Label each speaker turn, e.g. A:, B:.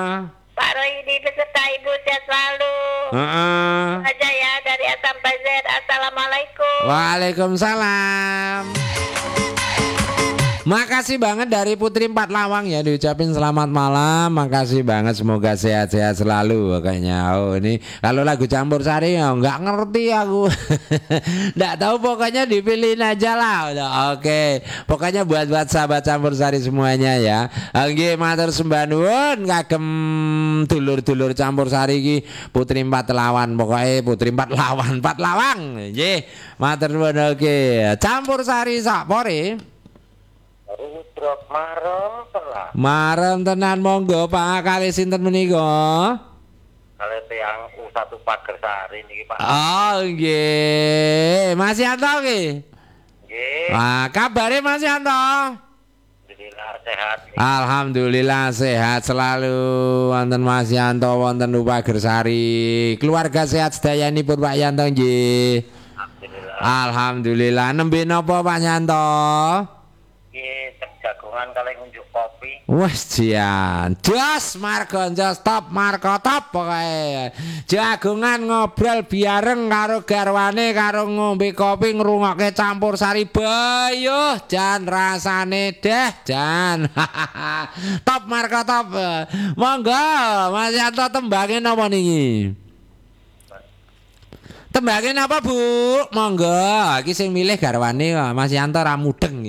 A: Pak Rohidi beserta Ibu sehat selalu. Aja ya dari A sampai Z. Assalamualaikum.
B: Waalaikumsalam. Makasih banget dari Putri Empat Lawang ya, diucapin selamat malam. Makasih banget, semoga sehat-sehat selalu. Kayaknya ini kalau lagu Campur Sari ya nggak ngerti aku. Nggak tahu, pokoknya dipilihin aja lah. Oke, pokoknya buat sahabat Campur Sari semuanya ya. Nggih, matur sembah nuwun kagem dulur-dulur Campur Sari iki Putri Empat Lawan. Pokoknya Putri Empat Lawang. Nggih, matur nuwun. Oke, Campur Sari sak pore.
C: Rudrok
B: Marem tenan, monggo Pak, kali sinten menika?
C: Kali tiyang U1 Pagersari niki Pak.
B: Oh nggih, Mas Yanto nggih.
C: Nggih.
B: Wah, kabare Mas Yanto?
C: Alhamdulillah sehat.
B: Alhamdulillah sehat selalu. Wonten Mas Yanto wonten U Pagersari. Keluarga sehat sedayanipun Pak Yanto nggih.
C: Alhamdulillah.
B: Alhamdulillah. Nembe napa Pak Yanto?
C: Jagongan kali ngunjuk kopi.
B: Wes jian, jos margo jos top margo top pokoke. Jagongan ngobrol biareng karo garwane karo ngombe kopi ngrungokke Campur Sari bayuh jan rasane deh jan. Top margo top. Monggo Mas Yanto tembange napa niki? Tembange napa Bu? Monggo iki sing milih garwane Mas Yanto ra mudeng.